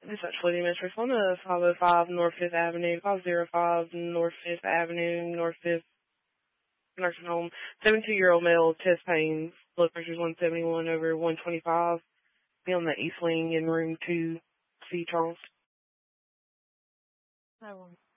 Dispatch Mistress, on the 505 North 5th Avenue, 505 North 5th Avenue, North 5th Nursing Home. 72-year-old male, chest pains, blood pressure is 171 over 125. Be on the East Wing in room 2C, Charles. I will.